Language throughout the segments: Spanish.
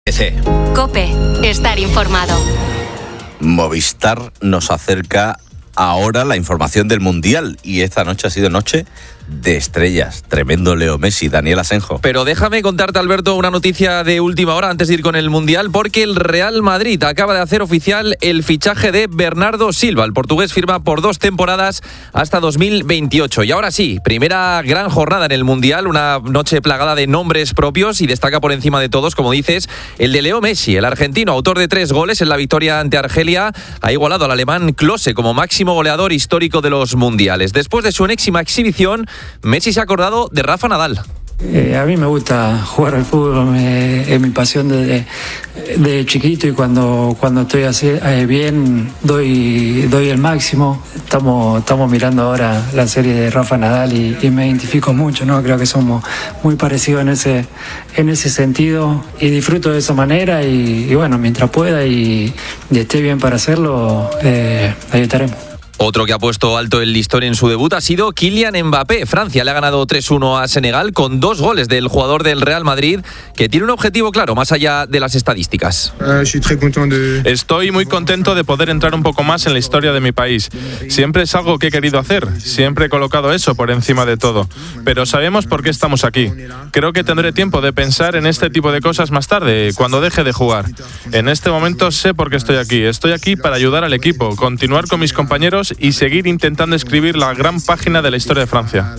COPE, estar informado. Movistar nos acerca ahora la información del Mundial y esta noche ha sido noche de estrellas. Tremendo Leo Messi, Daniel Asenjo. Pero déjame contarte, Alberto, una noticia de última hora antes de ir con el Mundial, porque el Real Madrid acaba de hacer oficial el fichaje de Bernardo Silva. El portugués firma por 2 temporadas hasta 2028. Y ahora sí, primera gran jornada en el Mundial, una noche plagada de nombres propios y destaca por encima de todos, como dices, el de Leo Messi. El argentino, autor de 3 goles en la victoria ante Argelia, ha igualado al alemán Klose como máximo goleador histórico de los mundiales. Después de su enésima exhibición, Messi se ha acordado de Rafa Nadal. A mí me gusta jugar al fútbol, es mi pasión desde chiquito y cuando estoy así, bien doy el máximo. Estamos mirando ahora la serie de Rafa Nadal y me identifico mucho, ¿no? Creo que somos muy parecidos en ese sentido y disfruto de esa manera y bueno, mientras pueda y esté bien para hacerlo, ahí estaremos. Otro que ha puesto alto el listón en su debut ha sido Kylian Mbappé. Francia le ha ganado 3-1 a Senegal con 2 goles del jugador del Real Madrid, que tiene un objetivo claro, más allá de las estadísticas. Estoy muy contento de poder entrar un poco más en la historia de mi país. Siempre es algo que he querido hacer, siempre he colocado eso por encima de todo. Pero sabemos por qué estamos aquí. Creo que tendré tiempo de pensar en este tipo de cosas más tarde, cuando deje de jugar. En este momento sé por qué estoy aquí. Estoy aquí para ayudar al equipo, continuar con mis compañeros y seguir intentando escribir la gran página de la historia de Francia.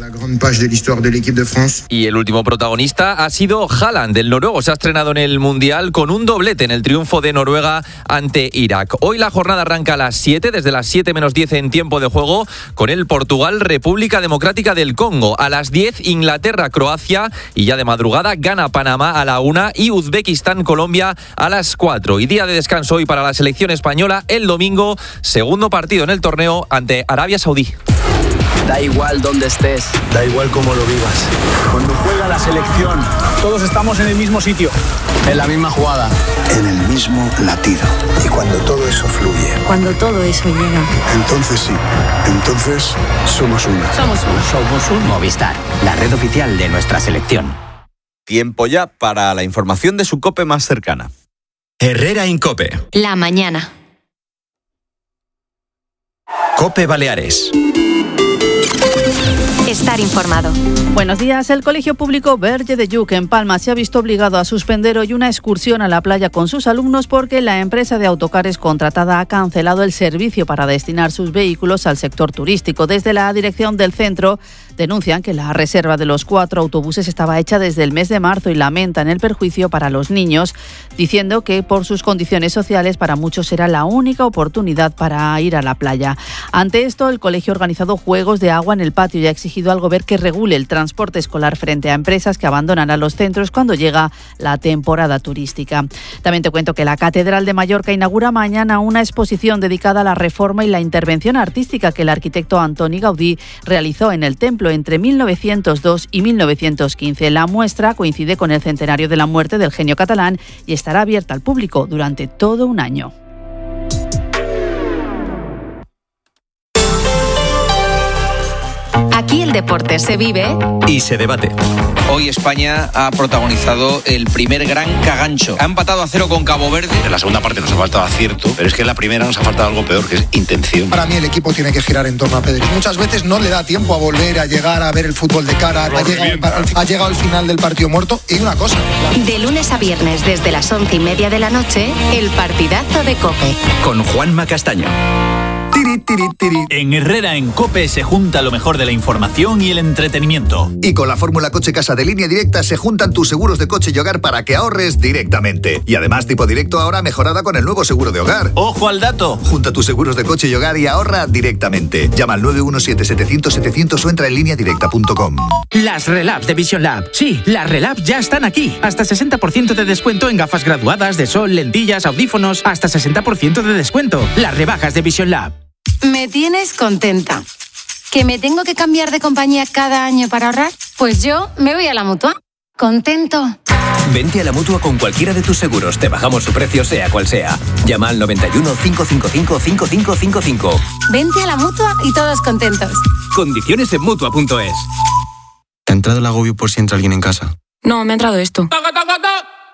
Y el último protagonista ha sido Haaland. El noruego se ha estrenado en el Mundial con un doblete en el triunfo de Noruega ante Irak. Hoy la jornada arranca a las 7, desde las 7 menos 10 en tiempo de juego, con el Portugal-República Democrática del Congo. A las 10, Inglaterra-Croacia y ya de madrugada gana Panamá a la 1 y Uzbekistán-Colombia a las 4. Y día de descanso hoy para la selección española el domingo, segundo partido en el torneo ante Arabia Saudí. Da igual dónde estés, da igual cómo lo vivas. Cuando juega la selección, todos estamos en el mismo sitio, en la misma jugada, en el mismo latido. Y cuando todo eso fluye, Cuando todo eso llega, entonces sí, entonces somos uno. somos uno. somos un Movistar, la red oficial de nuestra selección. Tiempo ya para la información de su COPE más cercana. Herrera Incope. La mañana. COPE Baleares. Estar informado. Buenos días. El Colegio Público Verge de Lluc en Palma se ha visto obligado a suspender hoy una excursión a la playa con sus alumnos porque la empresa de autocares contratada ha cancelado el servicio para destinar sus vehículos al sector turístico. Desde la dirección del centro denuncian que la reserva de los 4 autobuses estaba hecha desde el mes de marzo y lamentan el perjuicio para los niños, diciendo que por sus condiciones sociales para muchos será la única oportunidad para ir a la playa. Ante esto, el colegio ha organizado juegos de agua en el patio y ha exigido al Gobierno que regule el transporte escolar frente a empresas que abandonan a los centros cuando llega la temporada turística. También te cuento que la Catedral de Mallorca inaugura mañana una exposición dedicada a la reforma y la intervención artística que el arquitecto Antoni Gaudí realizó en el templo entre 1902 y 1915. La muestra coincide con el centenario de la muerte del genio catalán y estará abierta al público durante todo un año. Aquí el deporte se vive Y se debate. Hoy España ha protagonizado el primer gran cagancho. Ha empatado a 0 con Cabo Verde. En la segunda parte nos ha faltado acierto, pero es que en la primera nos ha faltado algo peor, que es intención. Para mí el equipo tiene que girar en torno a Pedri. Muchas veces no le da tiempo a volver a llegar a ver el fútbol de cara. Ha llegado al final del partido muerto. Y una cosa. de lunes a viernes desde las 11:30 de la noche, el partidazo de COPE. Con Juanma Castaño. En Herrera en COPE se junta lo mejor de la información y el entretenimiento. Y con la fórmula Coche Casa de Línea Directa se juntan tus seguros de coche y hogar para que ahorres directamente. Y además tipo directo ahora mejorada con el nuevo seguro de hogar. ¡Ojo al dato! Junta tus seguros de coche y hogar y ahorra directamente. Llama al 917-700-700 o entra en lineadirecta.com. Las Relabs de Vision Lab. Sí, las Relabs ya están aquí. Hasta 60% de descuento en gafas graduadas, de sol, lentillas, audífonos. Hasta 60% de descuento. Las rebajas de Vision Lab. Me tienes contenta. ¿Que me tengo que cambiar de compañía cada año para ahorrar? Pues yo me voy a la Mutua. ¿Contento? Vente a la Mutua con cualquiera de tus seguros. Te bajamos su precio sea cual sea. Llama al 91 555 5555. Vente a la Mutua y todos contentos. Condiciones en Mutua.es. ¿Te ha entrado el agobio por si entra alguien en casa? No, me ha entrado esto.